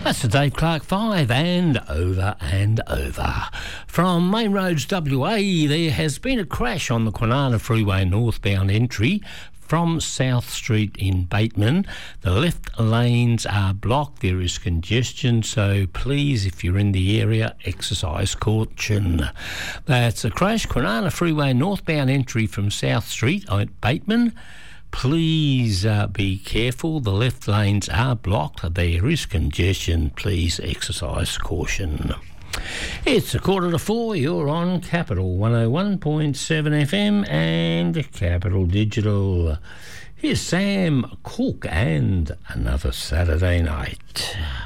That's the Dave Clark 5 and over and over. From Main Roads WA, there has been a crash on the Kwinana Freeway northbound entry from South Street in Bateman. The left lanes are blocked. There is congestion, so please, if you're in the area, exercise caution. That's a crash. Kwinana Freeway northbound entry from South Street at Bateman. Please be careful. The left lanes are blocked. There is congestion. Please exercise caution. It's 4:45. You're on Capital 101.7 FM and Capital Digital. Here's Sam Cooke and Another Saturday Night.